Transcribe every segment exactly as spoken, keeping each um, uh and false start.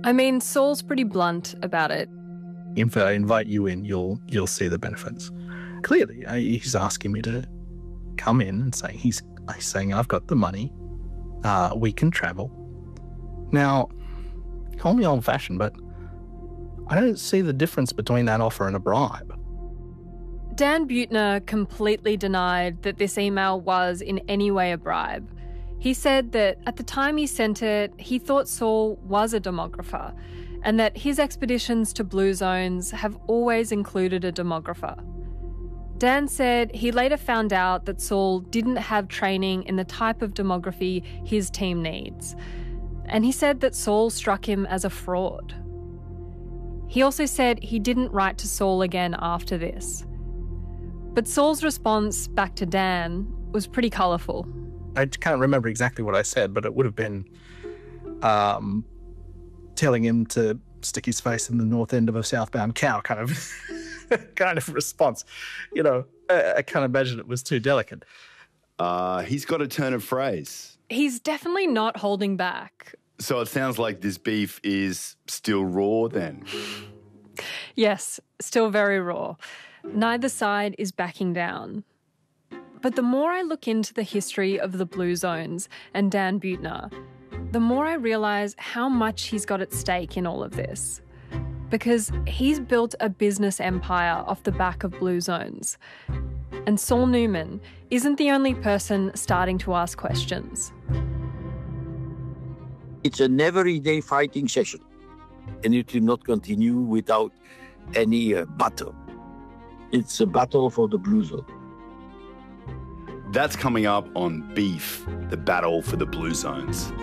I mean, Saul's pretty blunt about it. If I invite you in, you'll you'll see the benefits. Clearly, uh, he's asking me to come in and saying he's, he's saying I've got the money. Uh, we can travel. Now, call me old-fashioned, but I don't see the difference between that offer and a bribe. Dan Buettner completely denied that this email was in any way a bribe. He said that at the time he sent it, he thought Saul was a demographer and that his expeditions to blue zones have always included a demographer. Dan said he later found out that Saul didn't have training in the type of demography his team needs. And he said that Saul struck him as a fraud. He also said he didn't write to Saul again after this. But Saul's response back to Dan was pretty colourful. I can't remember exactly what I said, but it would have been um, telling him to stick his face in the north end of a southbound cow kind of kind of response. You know, I, I can't imagine it was too delicate. Uh, he's got a turn of phrase. He's definitely not holding back. So it sounds like this beef is still raw then. Yes, still very raw. Neither side is backing down. But the more I look into the history of the Blue Zones and Dan Buettner, the more I realise how much he's got at stake in all of this. Because he's built a business empire off the back of Blue Zones. And Saul Newman isn't the only person starting to ask questions. It's an everyday fighting session, and it will not continue without any uh, battle. It's a battle for the Blue Zone. That's coming up on Beef, the battle for the Blue Zones.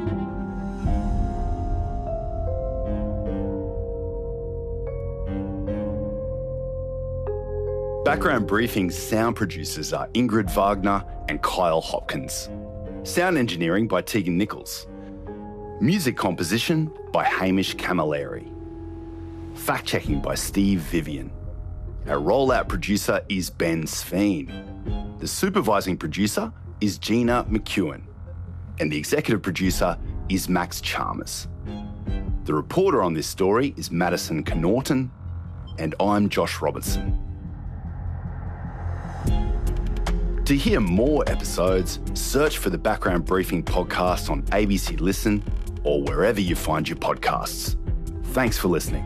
Background Briefing's sound producers are Ingrid Wagner and Kyle Hopkins. Sound engineering by Tegan Nichols. Music composition by Hamish Camilleri. Fact-checking by Steve Vivian. Our rollout producer is Ben Sveen. The supervising producer is Gina McEwen. And the executive producer is Max Chalmers. The reporter on this story is Madison Connaughton. And I'm Josh Robertson. To hear more episodes, search for the Background Briefing podcast on A B C Listen or wherever you find your podcasts. Thanks for listening.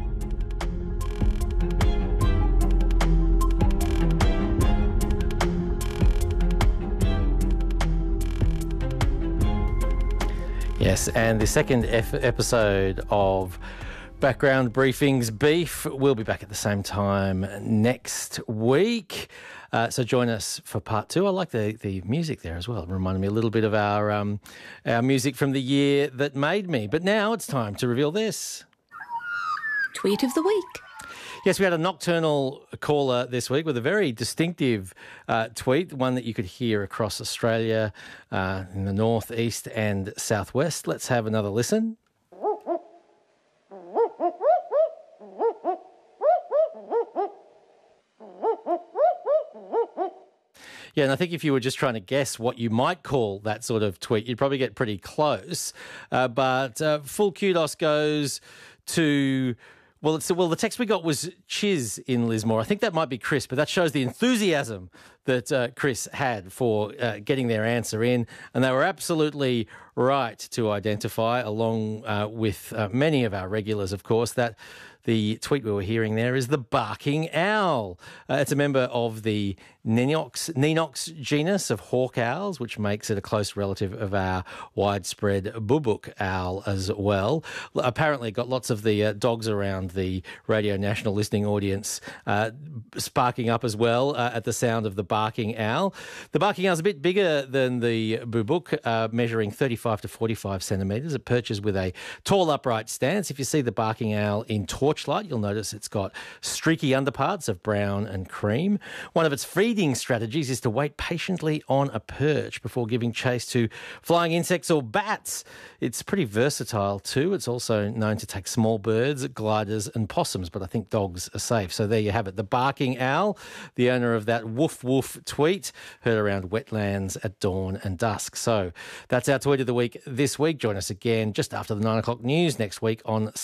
Yes, and the second ef- episode of Background Briefing's Beef will be back at the same time next week. Uh, so join us for part two. I like the, the music there as well. It reminded me a little bit of our um, our music from the year that made me. But now it's time to reveal this. Tweet of the week. Yes, we had a nocturnal caller this week with a very distinctive uh, tweet, one that you could hear across Australia uh, in the north, east and southwest. Let's have another listen. Yeah, and I think if you were just trying to guess what you might call that sort of tweet, you'd probably get pretty close. Uh, but uh, full kudos goes to... Well, it's, well, the text we got was Chiz in Lismore. I think that might be Chris, but that shows the enthusiasm that uh, Chris had for uh, getting their answer in. And they were absolutely right to identify, along uh, with uh, many of our regulars, of course, that the tweet we were hearing there is the barking owl. Uh, it's a member of the Nenox, Nenox genus of hawk owls, which makes it a close relative of our widespread bubuk owl as well. Apparently got lots of the uh, dogs around the Radio National listening audience uh, sparking up as well uh, at the sound of the barking owl. The barking owl is a bit bigger than the bubuk, uh, measuring thirty-five to forty-five centimetres. It perches with a tall upright stance. If you see the barking owl in torchlight, you'll notice it's got streaky underparts of brown and cream. One of its feeding strategies is to wait patiently on a perch before giving chase to flying insects or bats. It's pretty versatile too. It's also known to take small birds, gliders and possums, but I think dogs are safe. So there you have it. The barking owl, the owner of that woof woof tweet, heard around wetlands at dawn and dusk. So that's our tweet of the week this week. Join us again just after the nine o'clock news next week on